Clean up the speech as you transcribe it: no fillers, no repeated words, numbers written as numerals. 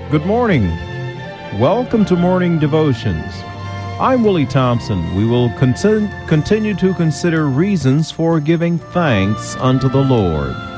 Good morning. Welcome to Morning Devotions. I'm Willie Thompson. We will continue to consider reasons for giving thanks unto the Lord.